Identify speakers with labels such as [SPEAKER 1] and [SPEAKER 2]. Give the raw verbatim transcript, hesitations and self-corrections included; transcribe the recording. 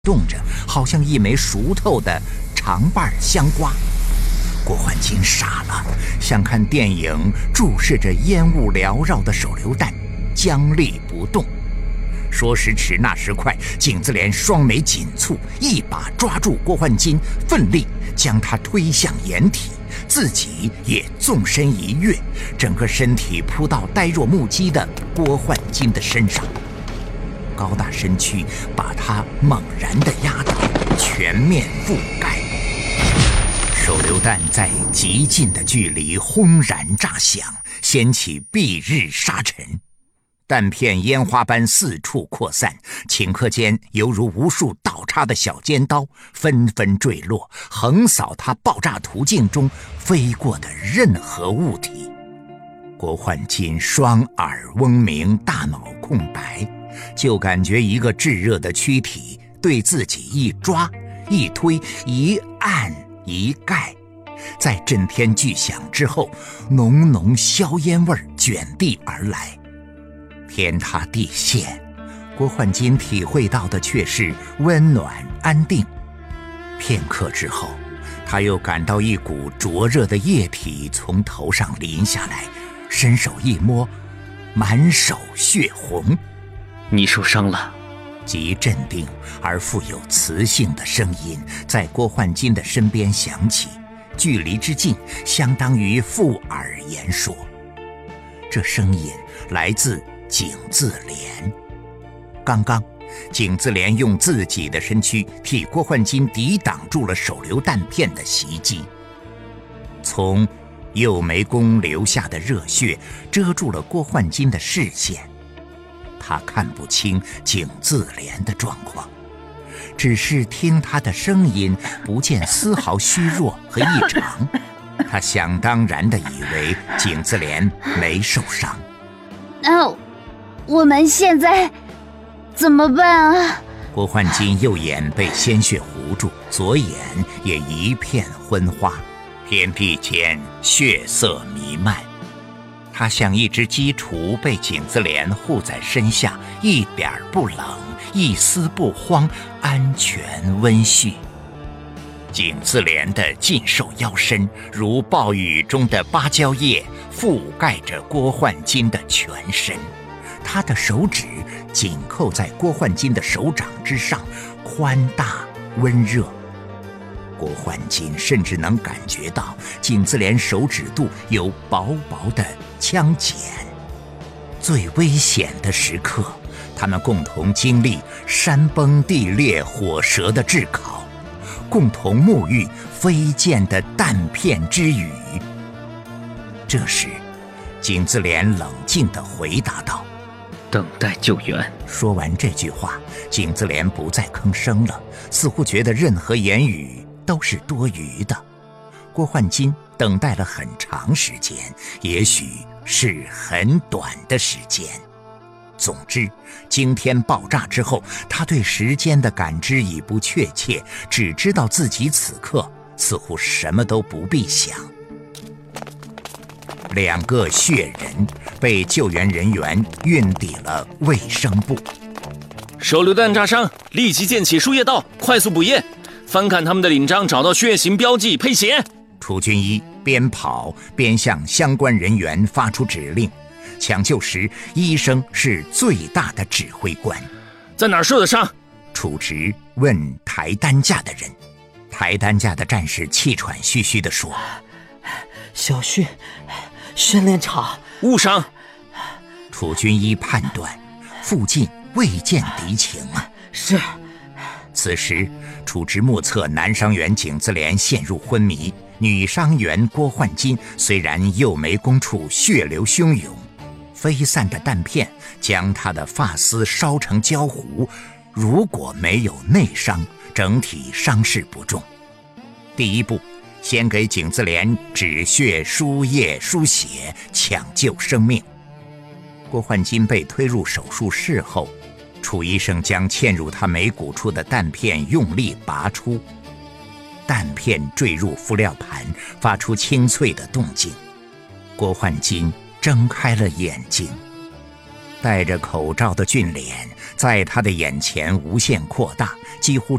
[SPEAKER 1] 动着，好像一枚熟透的长瓣香瓜。郭焕金傻了，像看电影，注视着烟雾缭绕的手榴弹，僵立不动。说时迟，那时快，景自怜双眉紧蹙，一把抓住郭焕金，奋力将他推向掩体，自己也纵身一跃，整个身体扑到呆若木鸡的郭焕金的身上。高大身躯把他猛然地压倒，全面覆盖。手榴弹在极近的距离轰然炸响，掀起蔽日沙尘，弹片烟花般四处扩散，顷刻间犹如无数倒插的小尖刀，纷纷坠落，横扫他爆炸途径中飞过的任何物体。郭焕金双耳嗡鸣，大脑空白，就感觉一个炙热的躯体对自己一抓一推一按一盖，在震天巨响之后，浓浓硝烟味卷地而来。天塌地陷，郭焕金体会到的却是温暖安定。片刻之后，他又感到一股灼热的液体从头上淋下来，伸手一摸，满手血红。
[SPEAKER 2] 你受伤了。
[SPEAKER 1] 极镇定而富有磁性的声音在郭焕金的身边响起，距离之近相当于附耳言说。这声音来自景自怜。刚刚景自怜用自己的身躯替郭焕金抵挡住了手榴弹片的袭击，从右眉弓流下的热血遮住了郭焕金的视线，他看不清景自怜的状况，只是听他的声音不见丝毫虚弱和异常。他想当然地以为景自怜没受伤。
[SPEAKER 3] 那、哦、我们现在怎么办啊？
[SPEAKER 1] 郭焕金右眼被鲜血糊住，左眼也一片昏花，天地间血色弥漫。他像一只鸡雏被景自怜护在身下，一点不冷，一丝不慌，安全温煦。景自怜的劲瘦腰身如暴雨中的芭蕉叶，覆盖着郭焕金的全身。他的手指紧扣在郭焕金的手掌之上，宽大温热。郭焕金甚至能感觉到景自怜手指肚有薄薄的枪茧。最危险的时刻，他们共同经历山崩地裂火舌的炙烤，共同沐浴飞溅的弹片之雨。这时景自怜冷静地回答道：
[SPEAKER 2] 等待救援。
[SPEAKER 1] 说完这句话，景自怜不再吭声了，似乎觉得任何言语都是多余的。郭焕金等待了很长时间，也许是很短的时间。总之，惊天爆炸之后，他对时间的感知已不确切，只知道自己此刻似乎什么都不必想。两个血人被救援人员运抵了卫生部。
[SPEAKER 2] 手榴弹炸伤，立即建起输液道，快速补液。翻看他们的领章，找到血型标记，配血。
[SPEAKER 1] 楚军一边跑边向相关人员发出指令。抢救时，医生是最大的指挥官。
[SPEAKER 2] 在哪儿受的伤？
[SPEAKER 1] 楚直问抬担架的人。抬担架的战士气喘吁吁地说：
[SPEAKER 4] 小训训练场。
[SPEAKER 2] 误伤。
[SPEAKER 1] 楚军一判断附近未见敌情啊。
[SPEAKER 4] 是。
[SPEAKER 1] 此时楚直目测男伤员景自怜陷入昏迷，女伤员郭焕金虽然右眉弓处血流汹涌，飞散的弹片将他的发丝烧成焦糊，如果没有内伤，整体伤势不重。第一步，先给景自怜止血输液输血，抢救生命。郭焕金被推入手术室后，楚医生将嵌入他眉骨处的弹片用力拔出，弹片坠入敷料盘，发出清脆的动静。郭焕金睁开了眼睛。 戴着口罩的俊脸在他的眼前无限扩大，几乎